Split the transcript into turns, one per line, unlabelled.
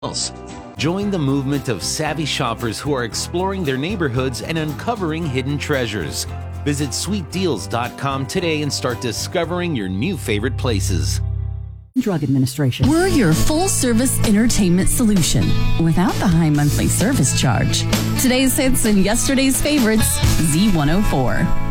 Join the movement of savvy shoppers who are exploring their neighborhoods and uncovering hidden treasures. Visit sweetdeals.com today and start discovering your new favorite places.
Drug Administration.
We're your full-service entertainment solution without the high monthly service charge. Today's hits and yesterday's favorites, Z104.